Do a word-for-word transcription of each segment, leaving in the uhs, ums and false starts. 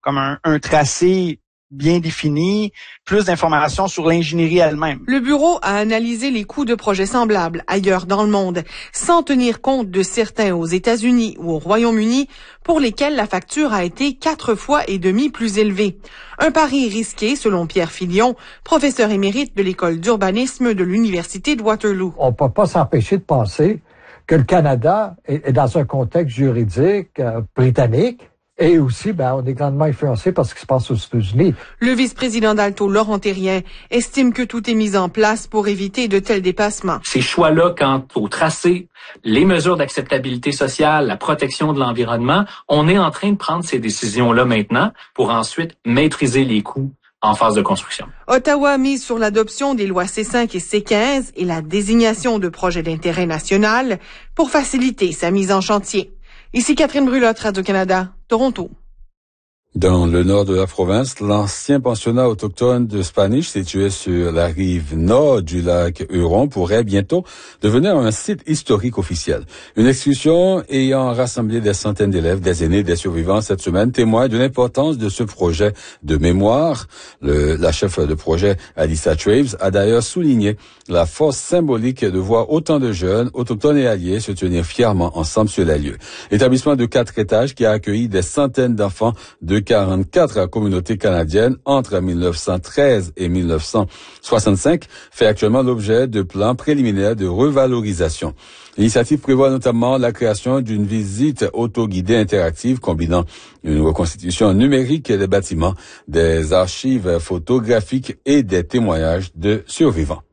comme un, un tracé bien défini, plus d'informations sur l'ingénierie elle-même. Le bureau a analysé les coûts de projets semblables ailleurs dans le monde, sans tenir compte de certains aux États-Unis ou au Royaume-Uni, pour lesquels la facture a été quatre fois et demi plus élevée. Un pari risqué, selon Pierre Filion, professeur émérite de l'école d'urbanisme de l'Université de Waterloo. On ne peut pas s'empêcher de penser que le Canada est dans un contexte juridique euh, britannique. Et aussi, ben, on est grandement influencé par ce qui se passe aux États-Unis. Le vice-président d'Alto, Laurent Thérien, estime que tout est mis en place pour éviter de tels dépassements. Ces choix-là, quant au tracé, les mesures d'acceptabilité sociale, la protection de l'environnement, on est en train de prendre ces décisions-là maintenant pour ensuite maîtriser les coûts en phase de construction. Ottawa mise sur l'adoption des lois C cinq et C quinze et la désignation de projets d'intérêt national pour faciliter sa mise en chantier. Ici Catherine Brulotte, Radio-Canada, Toronto. Dans le nord de la province, l'ancien pensionnat autochtone de Spanish, situé sur la rive nord du lac Huron, pourrait bientôt devenir un site historique officiel. Une excursion ayant rassemblé des centaines d'élèves, des aînés, des survivants cette semaine témoigne de l'importance de ce projet de mémoire. Le, la chef de projet, Alyssa Traves, a d'ailleurs souligné la force symbolique de voir autant de jeunes, autochtones et alliés se tenir fièrement ensemble sur les lieux. L'établissement de quatre étages qui a accueilli des centaines d'enfants de quarante-quatre communautés canadiennes entre mille neuf cent treize et mille neuf cent soixante-cinq fait actuellement l'objet de plans préliminaires de revalorisation. L'initiative prévoit notamment la création d'une visite autoguidée interactive combinant une reconstitution numérique des bâtiments, des archives photographiques et des témoignages de survivants.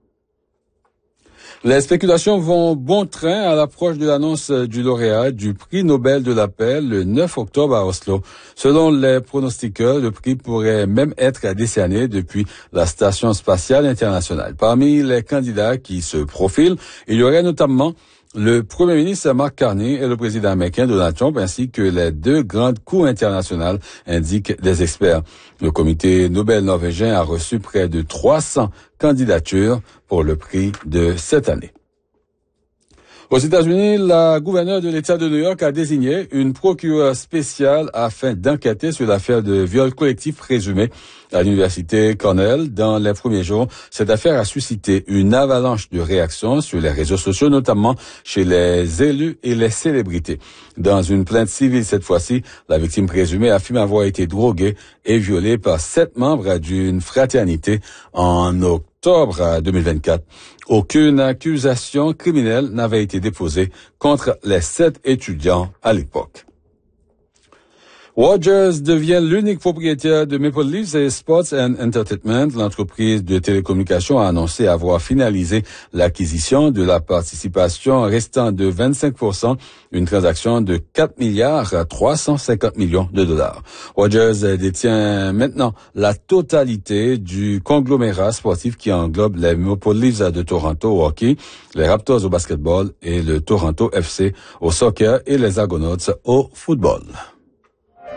Les spéculations vont bon train à l'approche de l'annonce du lauréat du prix Nobel de la paix le neuf octobre à Oslo. Selon les pronostiqueurs, le prix pourrait même être décerné depuis la Station spatiale internationale. Parmi les candidats qui se profilent, il y aurait notamment le premier ministre Mark Carney et le président américain Donald Trump, ainsi que les deux grandes cours internationales, indiquent des experts. Le comité Nobel norvégien a reçu près de trois cents candidatures pour le prix de cette année. Aux États-Unis, la gouverneure de l'État de New York a désigné une procureure spéciale afin d'enquêter sur l'affaire de viol collectif présumé à l'université Cornell. Dans les premiers jours, cette affaire a suscité une avalanche de réactions sur les réseaux sociaux, notamment chez les élus et les célébrités. Dans une plainte civile cette fois-ci, la victime présumée affirme avoir été droguée et violée par sept membres d'une fraternité en octobre deux mille vingt-quatre. Aucune accusation criminelle n'avait été déposée contre les sept étudiants à l'époque. Rogers devient l'unique propriétaire de Maple Leafs et Sports and Entertainment. L'entreprise de télécommunications a annoncé avoir finalisé l'acquisition de la participation restant de vingt-cinq pour cent, une transaction de quatre milliards trois cent cinquante millions de dollars. Rogers détient maintenant la totalité du conglomérat sportif qui englobe les Maple Leafs de Toronto au hockey, les Raptors au basketball et le Toronto F C au soccer et les Argonauts au football.